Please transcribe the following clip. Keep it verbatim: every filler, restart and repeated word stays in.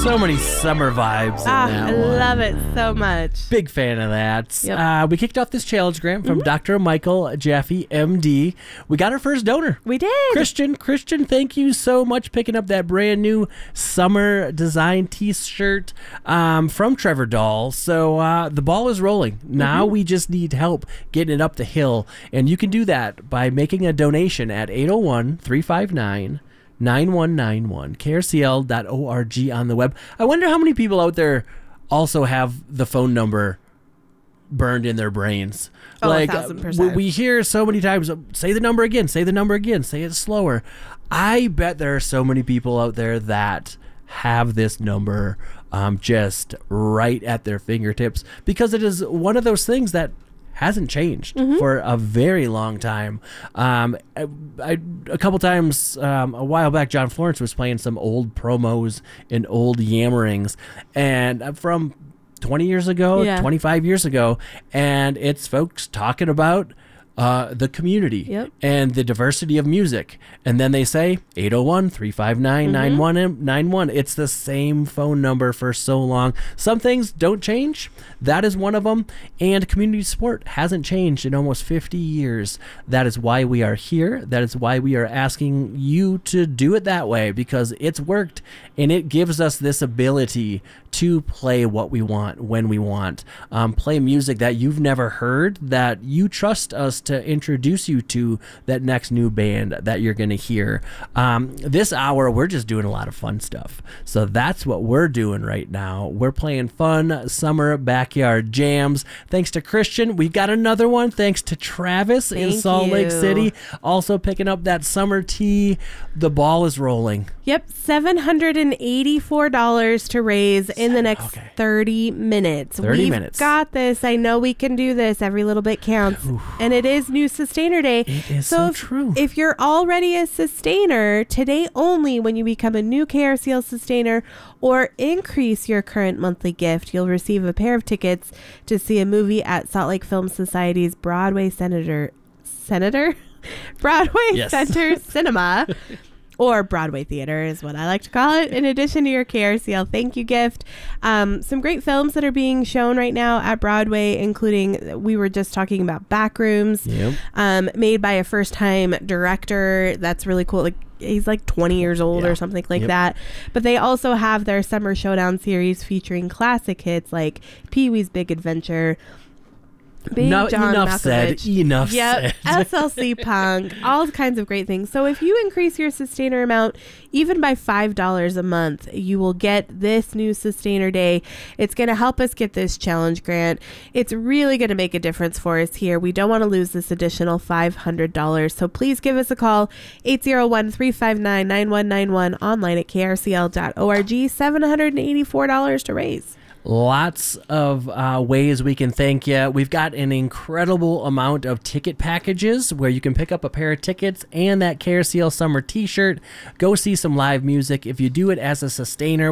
So many summer vibes in Ah, that I one. love it so much. Big fan of that. Yep. Uh, we kicked off this challenge grant from Mhm. Doctor Michael Jaffe, M D. We got our first donor. We did. Christian, Christian, thank you so much picking up that brand new summer design t-shirt um, from Trevor Doll. So uh, the ball is rolling. Now Mm-hmm. we just need help getting it up the hill. And you can do that by making a donation at eight oh one, three five nine, nine one nine one, K R C L dot org on the web. I wonder how many people out there also have the phone number burned in their brains. Oh, a like thousand uh, percent. we, we hear so many times, uh, say the number again, say the number again, say it slower. I bet there are so many people out there that have this number um, just right at their fingertips, because it is one of those things that hasn't changed Mm-hmm. for a very long time. Um, I, I, a couple times um, a while back, John Florence was playing some old promos and old yammerings, and uh, from twenty years ago, Yeah. twenty-five years ago, and it's folks talking about uh, the community Yep. and the diversity of music. And then they say eight oh one, three five nine, nine one nine one. It's the same phone number for so long. Some things don't change. That is one of them. And community support hasn't changed in almost fifty years. That is why we are here. That is why we are asking you to do it that way, because it's worked and it gives us this ability to play what we want when we want. Um, play music that you've never heard, that you trust us to introduce you to that next new band that you're going to hear. Um, this hour, we're just doing a lot of fun stuff. So that's what we're doing right now. We're playing fun summer backyard jams. Thanks to Christian. We got another one. Thanks to Travis in Thank Salt Lake you. City. Also picking up that summer tea. The ball is rolling. Yep, seven hundred eighty-four dollars to raise in the next okay. thirty minutes. thirty We've minutes. got this. I know we can do this. Every little bit counts. And it is New Sustainer Day. It is so if, true. If you're already a sustainer, today only, when you become a new K R C L sustainer or increase your current monthly gift, you'll receive a pair of tickets to see a movie at Salt Lake Film Society's Broadway Senator Senator Broadway Yes. Center Cinema. Or Broadway Theater is what I like to call it, in addition to your K R C L thank you gift. Um, some great films that are being shown right now at Broadway, including, we were just talking about Backrooms, Yep. um, made by a first-time director. That's really cool. Like, he's like twenty years old Yeah. or something like Yep. that. But they also have their Summer Showdown series featuring classic hits like Pee-wee's Big Adventure, Big No, John enough said. Malkovich. Enough Yep, said. S L C Punk, all kinds of great things. So if you increase your sustainer amount even by five dollars a month, you will get this new Sustainer Day. It's going to help us get this challenge grant. It's really going to make a difference for us here. We don't want to lose this additional five hundred dollars. So please give us a call, eight oh one, three five nine, nine one nine one, online at K R C L dot org. seven hundred eighty-four dollars to raise. Lots of uh, ways we can thank you. We've got an incredible amount of ticket packages where you can pick up a pair of tickets and that K R C L summer t-shirt. Go see some live music. If you do it as a sustainer,